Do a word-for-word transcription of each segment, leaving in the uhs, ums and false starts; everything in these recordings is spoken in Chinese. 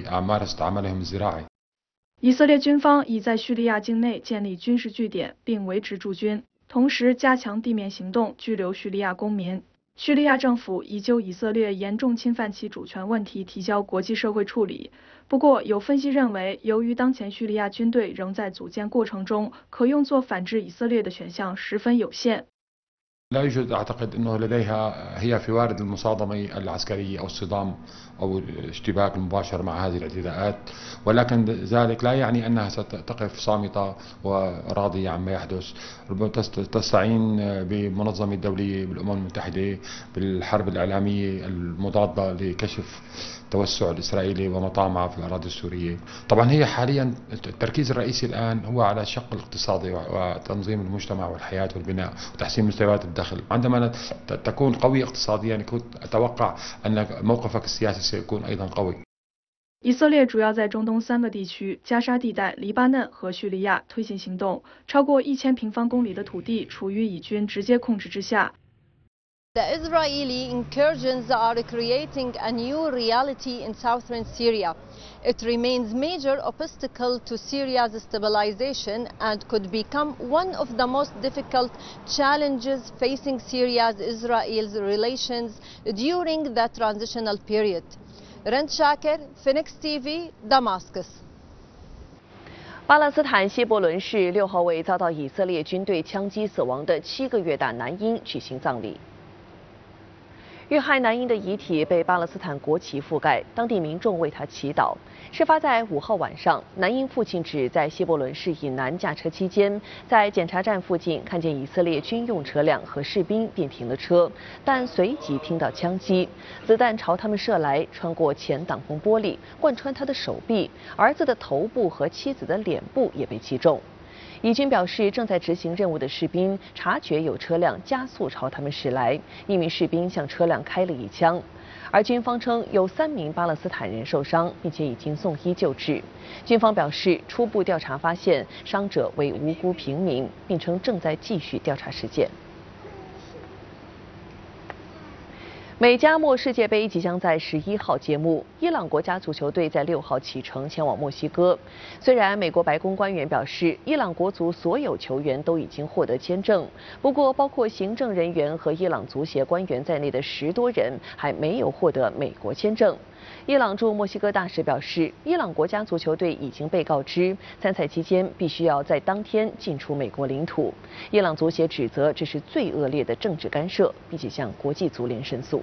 ممارسة عملهم الزراعي. 以色列军方已在叙利亚境内建立军事据点，并维持驻军，同时加强地面行动，拘留叙利亚公民。叙利亚政府已就以色列严重侵犯其主权问题提交国际社会处理。不过，有分析认为，由于当前叙利亚军队仍在组建过程中，可用作反制以色列的选项十分有限。 لا يوجد أعتقد أنه لديها هي في وارد المصادمة العسكرية أو الصدام أو الاشتباك المباشر مع هذه الاعتداءات، ولكن ذلك لا يعني أنها ستقف صامتة وراضية عما يحدث. تستعين بمنظمة الدولية بالأمم المتحدة بالحرب الإعلامية المضادة لكشف التوسع الإسرائيلي ومطامعه في الأراضي السورية. طبعا هي حاليا التركيز الرئيسي الآن هو على الشق الاقتصادي وتنظيم المجتمع والحياة والبناء وتحسين مستويات الدخل. عندما تكون قوية اقتصاديا كنت أتوقع أن موقفك السياسي سيكون أيضا قوي. 以色列主要在中东三个地区加沙地带、黎巴嫩和叙利亚推进行动，超过一千平方公里的土地处于以军直接控制之下。 The Israeli incursions are creating a new reality in southern Syria. It remains a major obstacle to Syria's stabilization and could become one of the most difficult challenges facing Syria's Israel's relations during the transitional period. Rand Shaker, Phoenix T V, Damascus. 巴勒斯坦希伯伦市六号为遭到以色列军队枪击死亡的七个月大男婴举行葬礼。 遇害男婴的遗体被巴勒斯坦国旗覆盖，当地民众为他祈祷。事发在五号晚上，男婴父亲指在希伯伦市以南驾车期间，在检查站附近看见以色列军用车辆和士兵，便停了车，但随即听到枪击，子弹朝他们射来，穿过前挡风玻璃，贯穿他的手臂，儿子的头部和妻子的脸部也被击中。 以军表示，正在执行任务的士兵察觉有车辆加速朝他们驶来，一名士兵向车辆开了一枪。而军方称有三名巴勒斯坦人受伤，并且已经送医救治。军方表示，初步调查发现伤者为无辜平民，并称正在继续调查事件。 美加墨世界杯即将在十一号揭幕，伊朗国家足球队在六号启程前往墨西哥。虽然美国白宫官员表示，伊朗国足所有球员都已经获得签证，不过包括行政人员和伊朗足协官员在内的十多人还没有获得美国签证。伊朗驻墨西哥大使表示，伊朗国家足球队已经被告知，参赛期间必须要在当天进出美国领土。伊朗足协指责这是最恶劣的政治干涉，并且向国际足联申诉。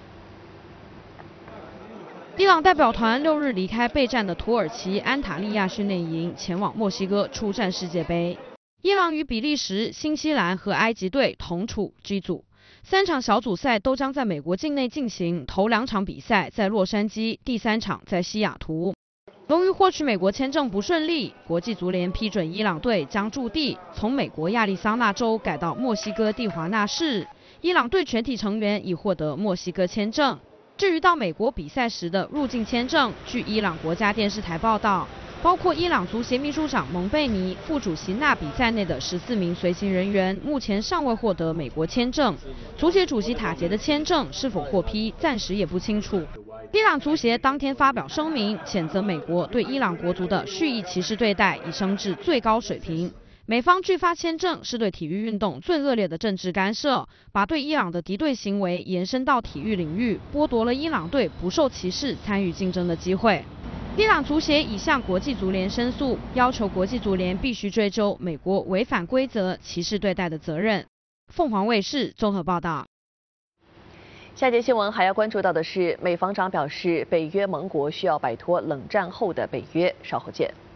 伊朗代表团六日离开备战的土耳其安塔利亚训练营，前往墨西哥出战世界杯。伊朗与比利时、新西兰和埃及队同处 G 组，三场小组赛都将在美国境内进行，头两场比赛在洛杉矶，第三场在西雅图。由于获取美国签证不顺利，国际足联批准伊朗队将驻地从美国亚利桑那州改到墨西哥蒂华纳市。伊朗队全体成员已获得墨西哥签证。 至于到美国比赛时的入境签证，据伊朗国家电视台报道，包括伊朗足协秘书长蒙贝尼、副主席纳比在内的十四名随行人员，目前尚未获得美国签证。足协主席塔杰的签证是否获批，暂时也不清楚。伊朗足协当天发表声明，谴责美国对伊朗国足的蓄意歧视对待，已升至最高水平。 美方拒发签证是对体育运动最恶劣的政治干涉，把对伊朗的敌对行为延伸到体育领域，剥夺了伊朗队不受歧视参与竞争的机会。伊朗足协已向国际足联申诉，要求国际足联必须追究美国违反规则、歧视对待的责任。凤凰卫视综合报道。 下节新闻还要关注到的是，美防长表示，北约盟国需要摆脱冷战后的北约。稍后见。